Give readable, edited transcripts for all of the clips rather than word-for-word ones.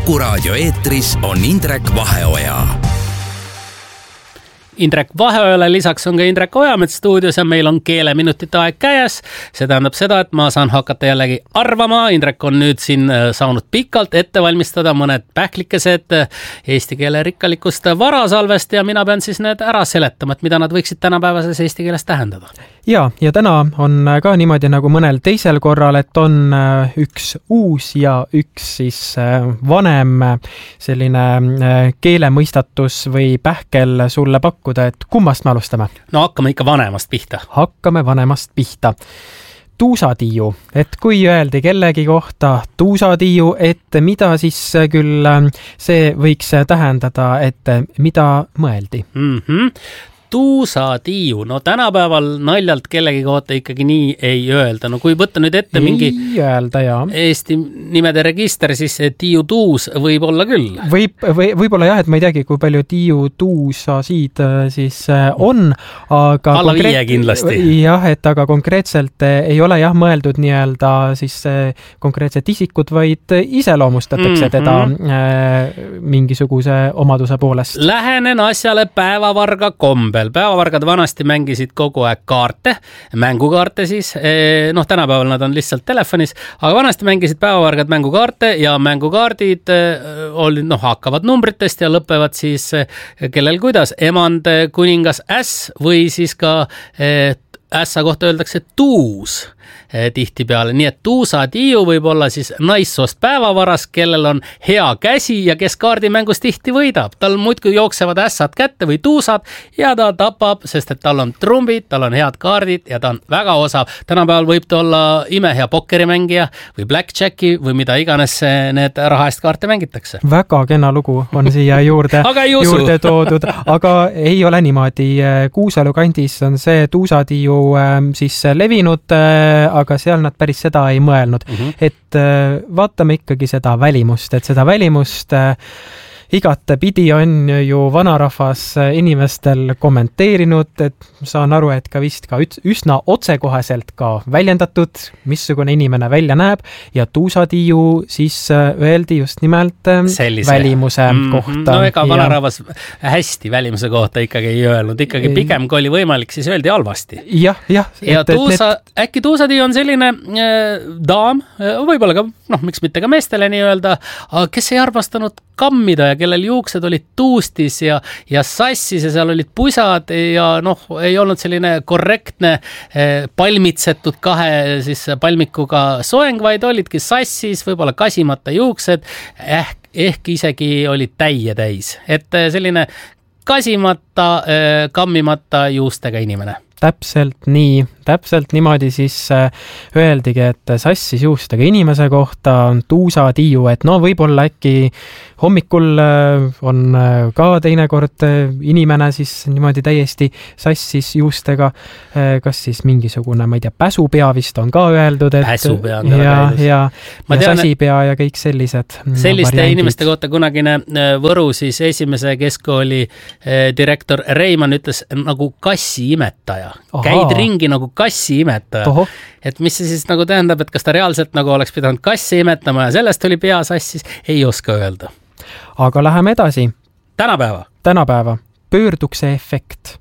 Kuku raadio eetris on Indrek Vaheoja. Indrek Vaheojale lisaks on ka Indrek Ojamets stuudios ja meil on keeleminutite aeg käes. See tähendab seda, et ma saan hakata jällegi arvama. Indrek on nüüd siin saanud pikalt ette valmistada mõned pähklikesed eesti keele rikkalikust varasalvest ja mina pean siis need ära seletama, et mida nad võiksid tänapäevases eesti keeles tähendada. Ja täna on ka niimoodi nagu mõnel teisel korral, et on üks uus ja üks siis vanem selline keelemõistatus või pähkel sulle pakkuda, et kummast me alustame? No hakkame ikka vanemast pihta. Hakkame vanemast pihta. Tuusatiiu, et kui öeldi kellegi kohta tuusatiiu, et mida siis küll see võiks tähendada, et mida mõeldi? Tuusatiiu. No tänapäeval naljalt kellegi kohta ikkagi nii ei öelda. No kui võtta nüüd ette mingi Eesti nimede register, siis Tiiu Tuus võib olla küll. Võib-olla jah, et ma ei teagi, kui palju Tiiu Tuusasid siis on, aga alla 5 kindlasti. Jah, et aga konkreetselt ei ole jah mõeldud nii-öelda siis konkreetset isikut, vaid iseloomustatakse teda mingisuguse omaduse poolest. Lähenen asjale päevavarga kombel. Päevavargad vanasti mängisid kogu aeg kaarte, mängukaarte siis, tänapäeval nad on lihtsalt telefonis, aga vanasti mängisid päevavargad mängukaarte ja mängukaardid hakkavad numbritest ja lõpevad siis kellel kuidas, emand, kuningas äss või siis ka ässa kohta öeldakse tuus tihtipeale, nii et tuusatiiu võib olla siis naissoost päevavaras, kellel on hea käsi ja kes kaardimängus tihti võidab. Tal muidkui jooksevad ässad kätte või tuusad ja ta tapab, sest et tal on trumbid, tal on head kaardid ja ta on väga osav. Tänapäeval võib ta olla imehea pokkerimängija või blackjacki või mida iganes need raha eest kaarte mängitakse. Väga kena lugu on siia juurde toodud, aga ei ole niimoodi. Kuusalu kandis on see tuusatiiu siis levinud, aga seal nad päris seda ei mõelnud. Et vaatame ikkagi seda välimust, et seda välimust igate pidi on ju vanarahvas inimestel kommenteerinud, et saan aru, et ka vist ka üsna otsekoheselt ka väljendatud, missugune inimene välja näeb ja tuusatiiu siis öeldi just nimelt välimuse kohta. No ega vanarahvas hästi välimuse kohta ikkagi ei öelnud, ikkagi pigem kui oli võimalik, siis öeldi halvasti. Ja äkki tuusatiiu on selline daam, võib-olla ka, miks mitte ka meestele nii öelda, kes ei armastanud kammida ja kellel juuksed olid tuustis ja sassis ja seal olid pusad ja ei olnud selline korrektne palmitsetud kahe siis palmikuga soeng, vaid olidki sassis, võib-olla kasimata juuksed, ehk isegi olid täie täis. Et selline kasimata, kammimata juustega inimene. Täpselt niimoodi siis öeldigi, et sassis juustega inimese kohta on tuusatiiu, et võib-olla äkki hommikul on ka teinekord inimene siis niimoodi täiesti sassis juustega, kas siis mingisugune, ma ei tea, päsupea vist on ka öeldud, et päsupea on ja sasipea ja kõik sellised selliste variandid. Inimeste kohta kunagine Võru siis esimese keskkooli direktor Reimann ütles nagu kassi imetaja. Käid ringi nagu kassi imetaja. Et mis see siis nagu tähendab, et kas ta reaalselt nagu oleks pidanud kassi imetama ja sellest oli pea sassis, ei oska öelda. Aga läheme edasi. Tänapäeva. Pöördukse efekt.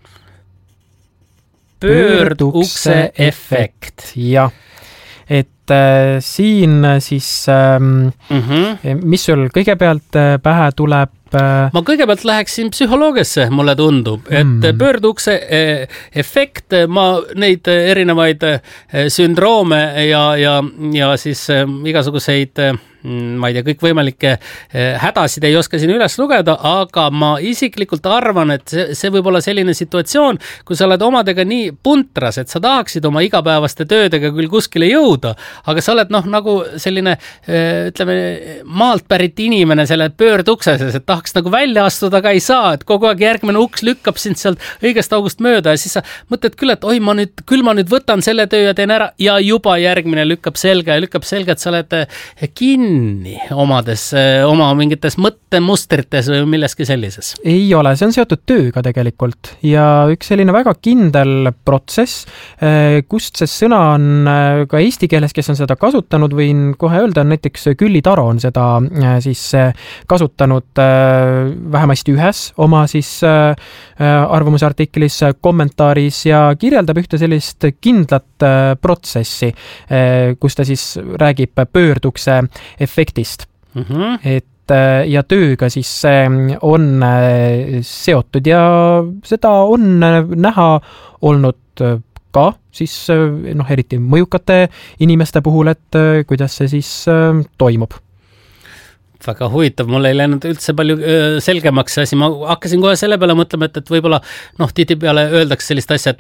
Pöördukse efekt. Jah. Et siin siis, mis sul kõigepealt pähe tuleb? Ma kõigepealt läheksin psühholoogiasse, mulle tundub, et pöördukse efekt, ma neid erinevaid sündroome ja siis igasuguseid ma ei tea, kõik võimalikke hädasid ei oska siin üles lugeda, aga ma isiklikult arvan, et see võib olla selline situatsioon, kui sa oled omadega nii puntras, et sa tahaksid oma igapäevaste töödega küll kuskile jõuda, aga sa oled nagu selline, ütleme, maalt pärit inimene selle pöördukses, et tahaks nagu välja astuda, aga ei saa, et kogu aeg järgmine uks lükkab sind sealt õigest august mööda ja siis sa mõtled küll, et oi, ma nüüd võtan selle töö ja teen ära ja juba järgmine lükkab selga, et sa oled kinni oma mingites mõttemustrites või milleski sellises. Ei ole, see on seotud tööga tegelikult ja üks selline väga kindel protsess, kust see sõna on ka eesti keeles, kes on seda kasutanud, võin kohe öelda, näiteks Külli Taro on seda siis kasutanud vähemasti ühes oma siis arvamusartiklis, kommentaaris ja kirjeldab ühte sellist kindlat protsessi, kus ta siis räägib pöördukse efektist. Et ja tööga siis on seotud ja seda on näha olnud ka siis eriti mõjukate inimeste puhul, et kuidas see siis toimub. Väga huvitav, mul ei läinud üldse palju selgemaks asi, ma hakkasin kohe selle peale mõtlema, et võib-olla tihtipeale öeldakse sellist asja,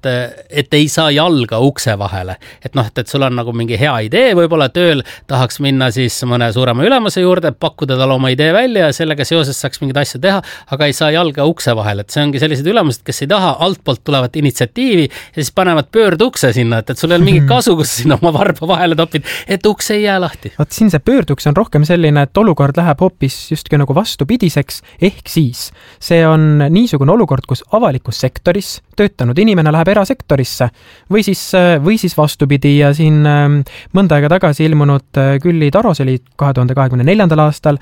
et ei saa jalga ukse vahele, et sul on nagu mingi hea idee, võib-olla tööl tahaks minna siis mõne suurema ülemuse juurde, pakkuda talle oma idee välja ja sellega seoses saaks mingid asju teha, aga ei saa jalga ukse vahele, et see ongi sellised ülemused, kes ei taha altpoolt tulevat initsiatiivi ja siis panevad pöördukse sinna, et sul ei ole mingi kasu, kus sinna oma varba vahele topid, et uks ei jää lahti. Vaat siin see pöörduks on rohkem selline, et olukord läheb hoopis justkui nagu vastupidiseks, ehk siis see on niisugune olukord, kus avalikus sektoris töötanud inimene läheb erasektorisse või siis vastupidi ja siin mõnda aega tagasi ilmunud Külli Taro, see oli 2024. aastal,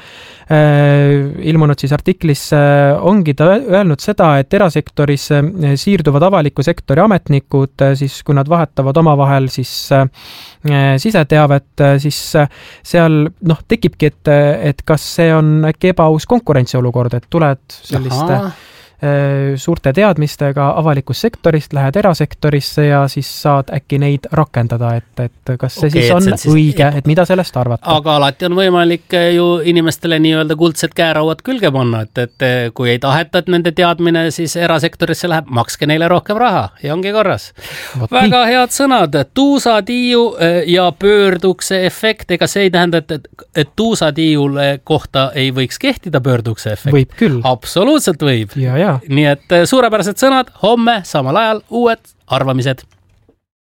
ilmunud siis artiklis ongi ta öelnud seda, et erasektoris siirduvad avaliku sektori ametnikud, siis kui nad vahetavad omavahel siis siseteavet, siis seal tekibki, et kas see on äkki ebaaus konkurentsiolukord, et tuled selliste suurte teadmistega avalikust sektorist, lähed erasektorisse ja siis saad äkki neid rakendada, et kas see siis on õige, et mida sellest arvata? Aga alati on võimalik ju inimestele nii-öelda kuldsed käerauad külge panna, et kui ei taheta, et nende teadmine siis erasektorisse läheb, makske neile rohkem raha ja ongi korras. Väga head sõnad, tuusatiiu ja pöördukse efekt, ega see ei tähenda, et tuusatiiule kohta ei võiks kehtida pöördukse efekt. Võib küll. Absoluutselt võib. Ja. Nii et suurepärased sõnad, homme samal ajal uued arvamised.